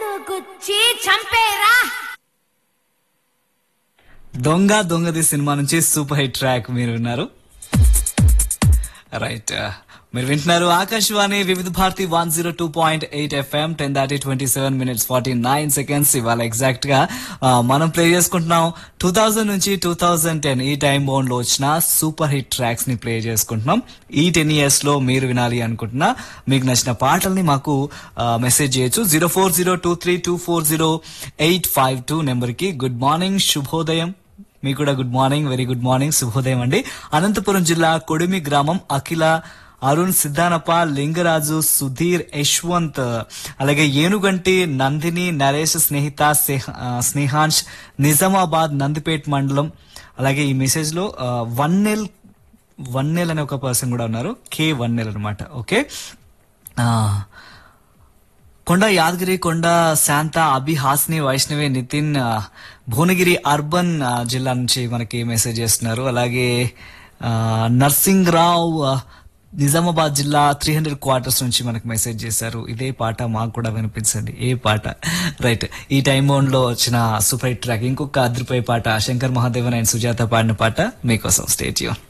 గుచ్చి చంపేరా. దొంగది సినిమా నుంచి super hit track మీరు విన్నారు. రైట్, మీరు వింటున్నారు ఆకాశవాణి వివిధ భారతి 102.8 FM. 10:27 minutes 49 seconds. ఇవాళ ఎగ్జాక్ట్ గా మనం ప్లే చేసుకుంటున్నాం 2000 నుంచి 2010 ఈ టైం బౌండ్ లో వచ్చిన సూపర్ హిట్ ట్రాక్స్ ని ప్లే చేసుకుంటున్నాం. ఈ 10 years లో మీరు వినాలి అనుకుంటున్నా మీకు నచ్చిన పాటల్ని మాకు మెసేజ్ చేయొచ్చు 0402324085 నెంబర్ కి. గుడ్ మార్నింగ్, శుభోదయం. మీకు కూడా good morning, very good morning, శుభోదయం అండి. అనంతపురం జిల్లా కొడిమి గ్రామం అఖిల, అరుణ్, సిద్ధానప్ప, లింగరాజు, సుధీర్, యశ్వంత్, అలాగే ఏనుగంటి, నందిని, నరేష్, స్నేహిత, స్నేహాంష్, నిజామాబాద్, నందిపేట్ మండలం. అలాగే ఈ మెసేజ్ లో వన్నెల్ అనే ఒక పర్సన్ కూడా ఉన్నారు, కే వన్నెల్ అనమాట. ఓకే, కొండ యాదగిరి, కొండ శాంత, అభి, హాస్ని, వైష్ణవి, నితిన్, భువనగిరి అర్బన్ జిల్లా నుంచి మనకి మెసేజ్ చేస్తున్నారు. అలాగే నర్సింగ్ రావు, నిజామాబాద్ జిల్లా 300 క్వార్టర్స్ నుంచి మనకు మెసేజ్ చేశారు. ఇదే పాట మాకు కూడా వినిపించండి. ఏ పాట? రైట్, ఈ టైం బౌండ్ లో వచ్చిన సూపర్ హిట్ ట్రాక్ ఇంకొక అద్రిపోయే పాట, శంకర్ మహాదేవన్ అండ్ సుజాత పాడిన పాట మీకోసం. Stay tune.